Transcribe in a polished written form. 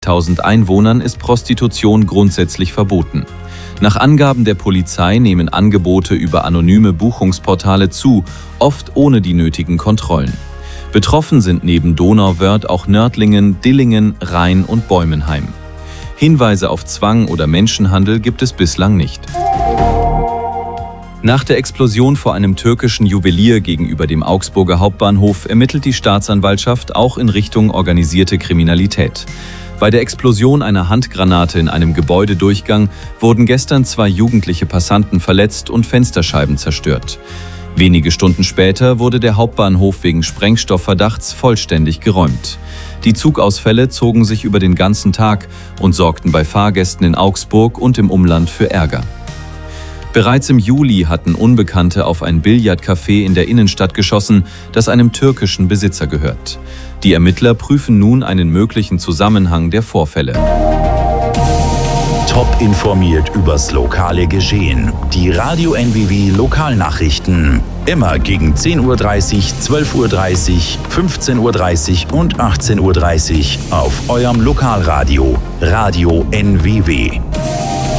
1000 Einwohnern ist Prostitution grundsätzlich verboten. Nach Angaben der Polizei nehmen Angebote über anonyme Buchungsportale zu, oft ohne die nötigen Kontrollen. Betroffen sind neben Donauwörth auch Nördlingen, Dillingen, Rhein und Bäumenheim. Hinweise auf Zwang oder Menschenhandel gibt es bislang nicht. Nach der Explosion vor einem türkischen Juwelier gegenüber dem Augsburger Hauptbahnhof ermittelt die Staatsanwaltschaft auch in Richtung organisierte Kriminalität. Bei der Explosion einer Handgranate in einem Gebäudedurchgang wurden gestern 2 jugendliche Passanten verletzt und Fensterscheiben zerstört. Wenige Stunden später wurde der Hauptbahnhof wegen Sprengstoffverdachts vollständig geräumt. Die Zugausfälle zogen sich über den ganzen Tag und sorgten bei Fahrgästen in Augsburg und im Umland für Ärger. Bereits im Juli hatten Unbekannte auf ein Billardcafé in der Innenstadt geschossen, das einem türkischen Besitzer gehört. Die Ermittler prüfen nun einen möglichen Zusammenhang der Vorfälle. Top informiert übers lokale Geschehen. Die Radio NWW Lokalnachrichten. Immer gegen 10:30 Uhr, 12:30 Uhr, 15:30 Uhr und 18:30 Uhr auf eurem Lokalradio. Radio NWW.